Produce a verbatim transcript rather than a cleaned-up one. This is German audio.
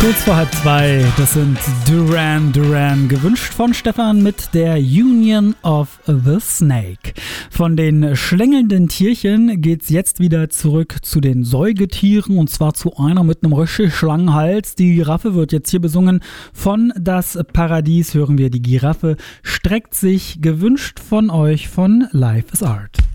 Kurz vor halb zwei, das sind Duran Duran, gewünscht von Stefan mit der Union of the Snake. Von den schlängelnden Tierchen geht's jetzt wieder zurück zu den Säugetieren, und zwar zu einer mit einem richtig langen Hals. Die Giraffe wird jetzt hier besungen. Von Das Paradies hören wir die Giraffe, streckt sich, gewünscht von euch von Life is Art.